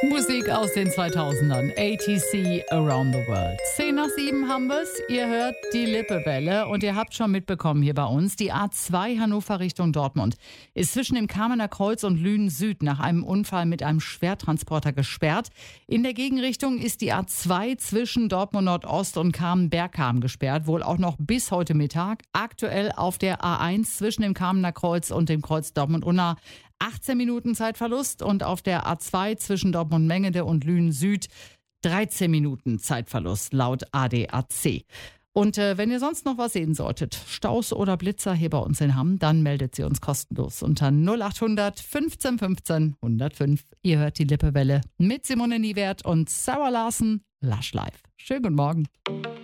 Musik aus den 2000ern. ATC Around the World. 6:10 haben wir's. Ihr hört die Lippewelle und ihr habt schon mitbekommen hier bei uns, die A2 Hannover Richtung Dortmund ist zwischen dem Kamener Kreuz und Lünen Süd nach einem Unfall mit einem Schwertransporter gesperrt. In der Gegenrichtung ist die A2 zwischen Dortmund Nordost und Kamen-Bergkamen gesperrt, wohl auch noch bis heute Mittag. Aktuell auf der A1 zwischen dem Kamener Kreuz und dem Kreuz Dortmund-Unna 18 Minuten Zeitverlust und auf der A2 zwischen Dortmund-Mengede und Lünen Süd 13 Minuten Zeitverlust laut ADAC. Und wenn ihr sonst noch was sehen solltet, Staus oder Blitzer hier bei uns in Hamm, dann meldet sie uns kostenlos unter 0800 15 15 105. Ihr hört die Lippewelle mit Simone Niewert und Sarah Larsen, Lush Life. Schönen guten Morgen.